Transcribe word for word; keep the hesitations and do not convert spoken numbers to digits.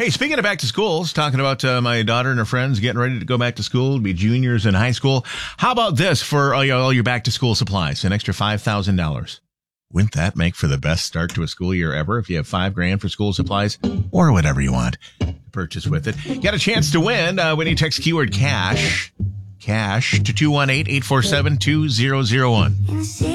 Hey, speaking of back to schools, talking about uh, my daughter and her friends getting ready to go back to school, be juniors in high school. How about this for all your, all your back to school supplies? An extra five thousand dollars. Wouldn't that make for the best start to a school year ever if you have five grand for school supplies or whatever you want to purchase with it? Got a chance to win uh, when you text keyword cash, cash to two one eight, eight four seven, two zero zero one.